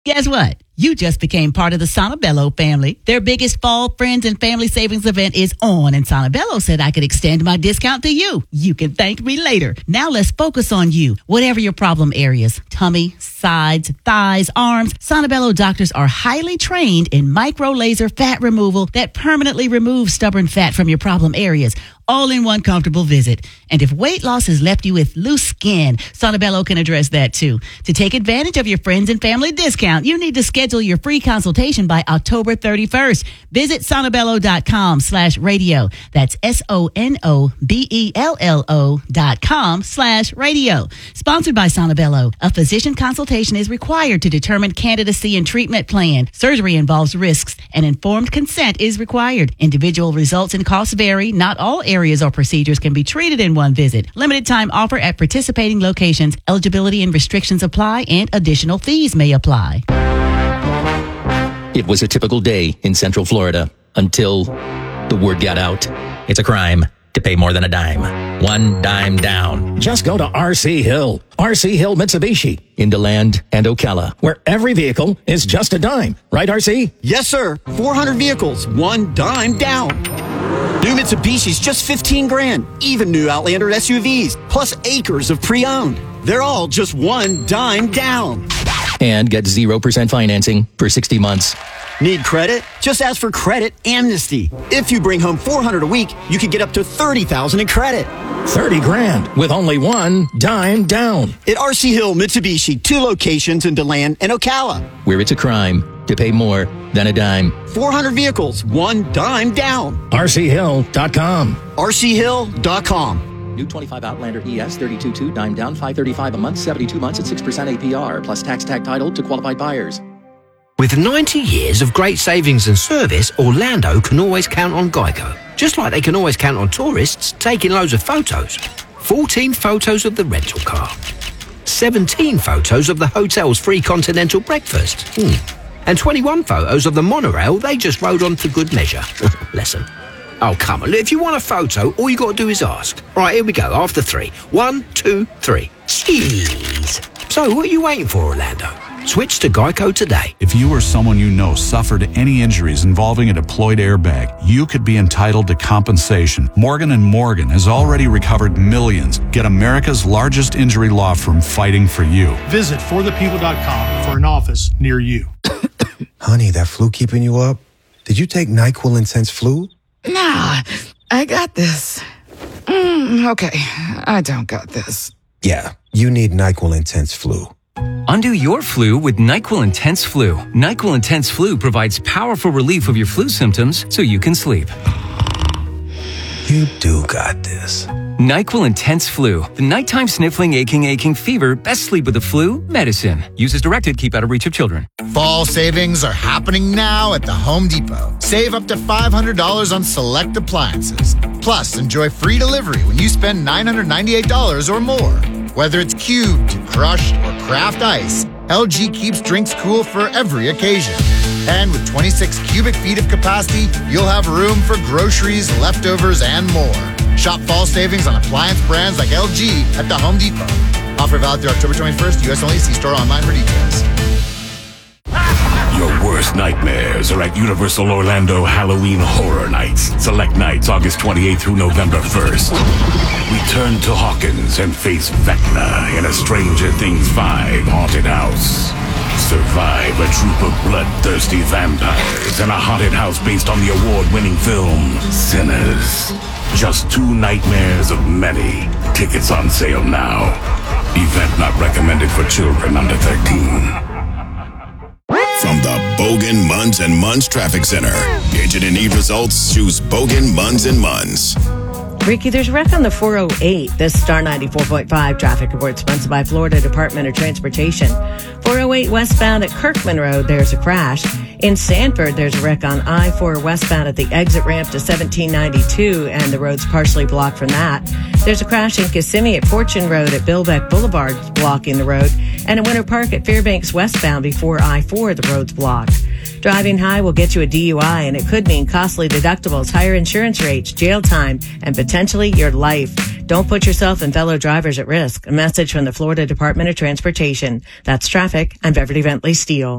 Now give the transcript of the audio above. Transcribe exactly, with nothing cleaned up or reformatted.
Guess what? You just became part of the Sonobello family. Their biggest fall friends and family savings event is on, and Sonobello said I could extend my discount to you. You can thank me later. Now let's focus on you. Whatever your problem areas, tummy, sides, thighs, arms, Sonobello doctors are highly trained in micro laser fat removal that permanently removes stubborn fat from your problem areas, all in one comfortable visit. And if weight loss has left you with loose skin, Sonobello can address that too. To take advantage of your friends and family discount, you need to schedule your free consultation by October thirty-first. Visit sonobello.com slash radio. That's S-O-N-O-B-E-L-L-O dot com slash radio. Sponsored by Sonobello. A physician consultation is required to determine candidacy and treatment plan. Surgery involves risks, and informed consent is required. Individual results and costs vary. Not all areas or procedures can be treated in one visit. Limited time offer at participating locations. Eligibility and restrictions apply, and additional fees may apply. It was a typical day in Central Florida until the word got out. It's a crime to pay more than a dime. One dime down. Just go to R C Hill. R C Hill Mitsubishi. In DeLand and Ocala. Where every vehicle is just a dime. Right, R C? Yes, sir. four hundred vehicles. One dime down. New Mitsubishi's just fifteen grand. Even new Outlander S U Vs. Plus acres of pre-owned. They're all just one dime down. And get zero percent financing for sixty months. Need credit? Just ask for Credit Amnesty. If you bring home four hundred a week, you could get up to thirty thousand in credit. thirty grand with only one dime down. At R C Hill Mitsubishi, two locations in DeLand and Ocala. Where it's a crime to pay more than a dime. four hundred vehicles, one dime down. R C Hill dot com. R C Hill dot com. New twenty-five Outlander E S thirty-two point two, dime down, five thirty-five a month, seventy-two months at six percent A P R, plus tax tag title to qualified buyers. With ninety years of great savings and service, Orlando can always count on Geico. Just like they can always count on tourists taking loads of photos. fourteen photos of the rental car. seventeen photos of the hotel's free continental breakfast. Hmm. And twenty-one photos of the monorail they just rode on for good measure. Bless them. Oh, come on. If you want a photo, all you got to do is ask. Right, here we go. After three. One, two, three. Cheese. So, what are you waiting for, Orlando? Switch to Geico today. If you or someone you know suffered any injuries involving a deployed airbag, you could be entitled to compensation. Morgan and Morgan has already recovered millions. Get America's largest injury law firm fighting for you. Visit for the people dot com for an office near you. Honey, that flu keeping you up? Did you take NyQuil Intense Flu? Nah, I got this. Mm, okay, I don't got this. Yeah, you need NyQuil Intense Flu. Undo your flu with NyQuil Intense Flu. NyQuil Intense Flu provides powerful relief of your flu symptoms so you can sleep. You do got this. NyQuil Intense Flu. The nighttime sniffling, aching, aching fever. Best sleep with the flu medicine. Use as directed. Keep out of reach of children. Fall savings are happening now at the Home Depot. Save up to five hundred dollars on select appliances. Plus, enjoy free delivery when you spend nine hundred ninety-eight dollars or more. Whether it's cubed, crushed, or craft ice, L G keeps drinks cool for every occasion. And with twenty-six cubic feet of capacity, you'll have room for groceries, leftovers, and more. Shop fall savings on appliance brands like L G at the Home Depot. Offer valid through October twenty-first. U S only. See store online for details. Your worst nightmares are at Universal Orlando Halloween Horror Nights. Select nights August twenty-eighth through November first. Return to Hawkins and face Vecna in a Stranger Things five haunted house. Survive a troop of bloodthirsty vampires in a haunted house based on the award-winning film Sinners. Just two nightmares of many. Tickets on sale now. Event not recommended for children under thirteen. From the Bogan Munns and Munns Traffic Center. Agent and need results, choose Bogan Munns and Munns. Ricky, there's a wreck on the four oh eight. This Star ninety-four point five traffic report sponsored by Florida Department of Transportation. four oh eight westbound at Kirkman Road, there's a crash. In Sanford, there's a wreck on I four westbound at the exit ramp to seventeen ninety-two, and the road's partially blocked from that. There's a crash in Kissimmee at Fortune Road at Billbeck Boulevard, blocking the road. And in Winter Park at Fairbanks westbound before I four, the road's blocked. Driving high will get you a D U I, and it could mean costly deductibles, higher insurance rates, jail time, and potentially your life. Don't put yourself and fellow drivers at risk. A message from the Florida Department of Transportation. That's traffic. I'm Beverly Bentley Steele.